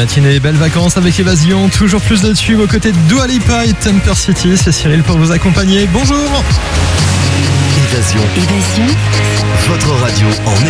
matinée, belles vacances avec Évasion. Toujours plus de tubes aux côtés de Dua Lipa et Temper City. C'est Cyril pour vous accompagner. Bonjour. Évasion. Votre radio en